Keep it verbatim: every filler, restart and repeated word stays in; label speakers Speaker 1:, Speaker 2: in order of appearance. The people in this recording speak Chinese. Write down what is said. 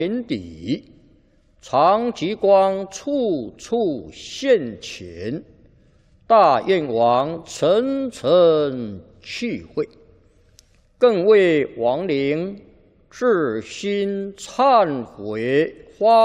Speaker 1: 年底，常极光处处现前，大愿王层层去会，更为亡灵至心忏悔。花